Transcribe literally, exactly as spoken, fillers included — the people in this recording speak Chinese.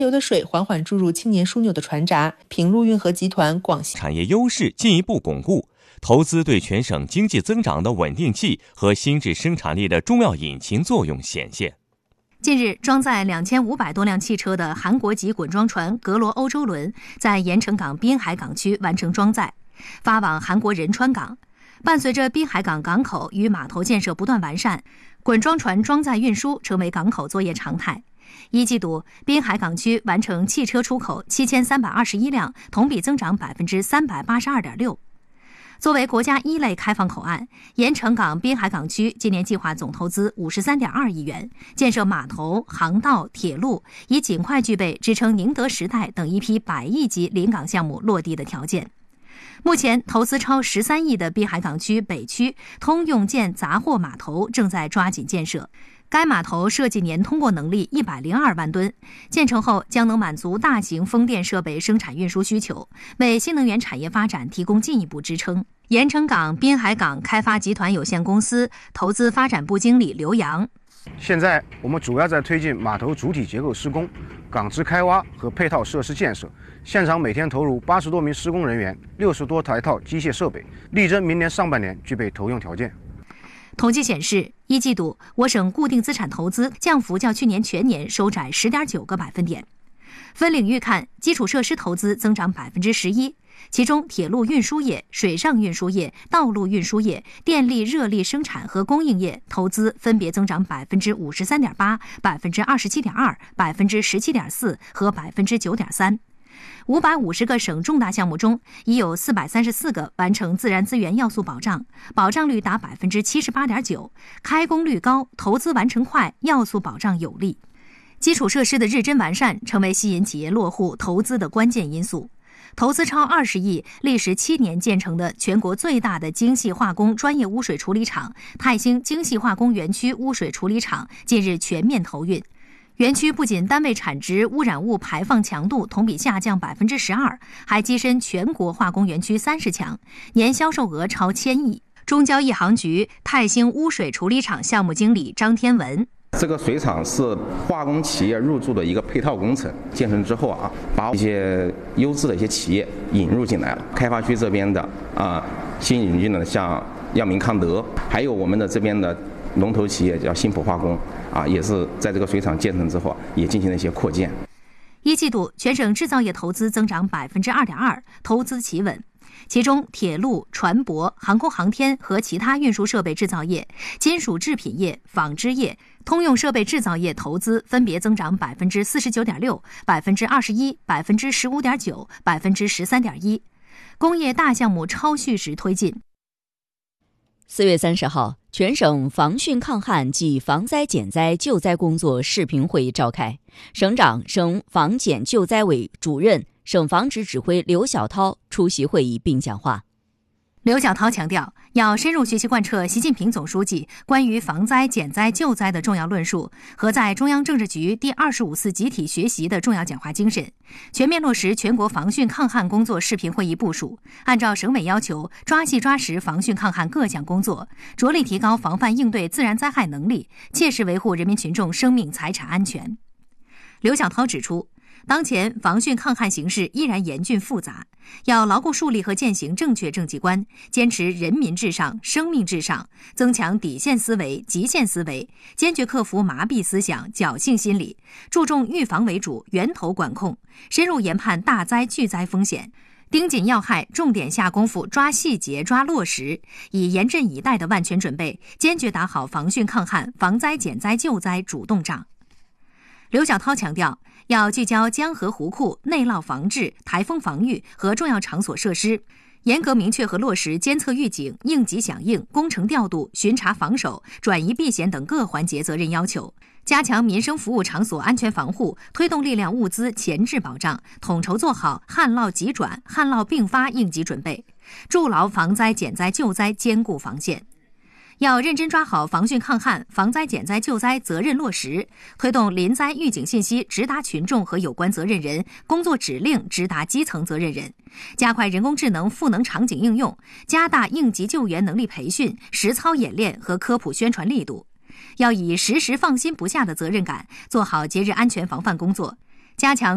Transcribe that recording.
油的水缓缓注入青年枢纽的船闸，平陆运河集团广西产业优势进一步巩固，投资对全省经济增长的稳定器和新质生产力的重要引擎作用显现。 近日，装载两千五百多辆汽车的韩国籍滚装船格罗欧洲轮在盐城港滨海港区完成装载，发往韩国仁川港。伴随着滨海港港口与码头建设不断完善，滚装船装载运输成为港口作业常态。一季度，滨海港区完成汽车出口七千三百二十一辆，同比增长百分之三百八十二点六。作为国家一类开放口岸，盐城港滨海港区今年计划总投资五十三点二亿元，建设码头、航道、铁路，以尽快具备支撑宁德时代等一批百亿级临港项目落地的条件。目前，投资超十三亿的滨海港区北区通用舰杂货码头正在抓紧建设。该码头设计年通过能力一百零二万吨，建成后将能满足大型风电设备生产运输需求，为新能源产业发展提供进一步支撑。盐城港滨海港开发集团有限公司投资发展部经理刘洋： 现在我们主要在推进码头主体结构施工、港支开挖和配套设施建设，现场每天投入八十多名施工人员、六十多台套机械设备，力争明年上半年具备投用条件。 统计显示，一季度我省固定资产投资降幅较去年全年收窄 十点九个百分点。分领域看，基础设施投资增长 百分之十一， 其中铁路运输业、水上运输业、道路运输业、电力热力生产和供应业投资分别增长 百分之五十三点八、百分之二十七点二、百分之十七点四和 百分之九点三。五百五十个省重大项目中，已有四百三十四个完成自然资源要素保障，保障率达 百分之七十八点九， 开工率高，投资完成快，要素保障有力。基础设施的日臻完善成为吸引企业落户投资的关键因素。投资超二十亿、历时七年建成的全国最大的精细化工专业污水处理厂泰兴精细化工园区污水处理厂近日全面投运。园区不仅单位产值污染物排放强度同比下降 百分之十二， 还跻身全国化工园区三十强，年销售额超千亿。中交一航局泰兴污水处理厂项目经理张天文： 这个水厂是化工企业入驻的一个配套工程，建成之后啊，把一些优质的一些企业引入进来了。开发区这边的啊，新引进的像药明康德，还有我们的这边的龙头企业叫新普化工啊，也是在这个水厂建成之后也进行了一些扩建。 一季度全省制造业投资增长 百分之二点二， 投资企稳。其中，铁路、船舶、航空航天和其他运输设备制造业、金属制品业、纺织业、通用设备制造业投资分别增长 百分之四十九点六、百分之二十一、百分之十五点九、百分之十三点一。工业大项目超序时推进。 四月三十号，全省防汛抗旱及防灾减灾救灾工作视频会议召开，省长、省防减救灾委主任、省防指指挥刘晓涛出席会议并讲话。 刘晓涛强调，要深入学习贯彻习近平总书记关于防灾减灾救灾的重要论述和在中央政治局第二十五次集体学习的重要讲话精神，全面落实全国防汛抗旱工作视频会议部署，按照省委要求，抓细抓实防汛抗旱各项工作，着力提高防范应对自然灾害能力，切实维护人民群众生命财产安全。刘晓涛指出，当前防汛抗旱形势依然严峻复杂，要牢固树立和践行正确政绩观，坚持人民至上、生命至上，增强底线思维、极限思维，坚决克服麻痹思想、侥幸心理，注重预防为主、源头管控，深入研判大灾巨灾风险，盯紧要害，重点下功夫抓细节、抓落实，以严阵以待的万全准备，坚决打好防汛抗旱、防灾减灾救灾主动仗。刘晓涛强调，要聚焦江河湖库、内涝防治、台风防御和重要场所设施，严格明确和落实监测预警、应急响应、工程调度、巡查防守、转移避险等各环节责任要求，加强民生服务场所安全防护，推动力量物资前置保障，统筹做好旱涝急转、旱涝并发应急准备，筑牢防灾减灾救灾坚固防线。要认真抓好防汛抗旱、防灾减灾救灾责任落实，推动临灾预警信息直达群众和有关责任人，工作指令直达基层责任人，加快人工智能赋能场景应用，加大应急救援能力培训、实操演练和科普宣传力度。要以时时放心不下的责任感，做好节日安全防范工作，加强